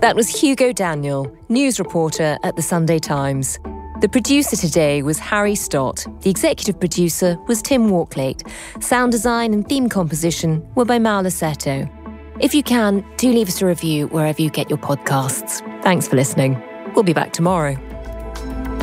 That was Hugo Daniel, news reporter at the Sunday Times. The producer today was Harry Stott. The executive producer was Tim Walklate. Sound design and theme composition were by Mal Lassetto. If you can, do leave us a review wherever you get your podcasts. Thanks for listening. We'll be back tomorrow.